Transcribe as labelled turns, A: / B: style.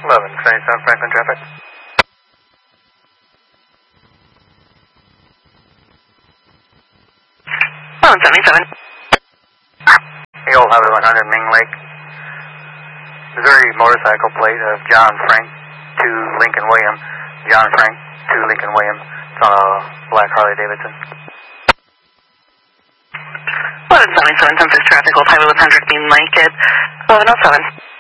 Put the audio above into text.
A: 1177 Franklin traffic.
B: 1177.
A: Eagle Highway 100 Ming Lake. Missouri motorcycle plate of John Frank to Lincoln William. John Frank to Lincoln William. It's on a black Harley Davidson.
B: 1177 Sunset traffic, Old Highway 100 Ming Lake at 1107.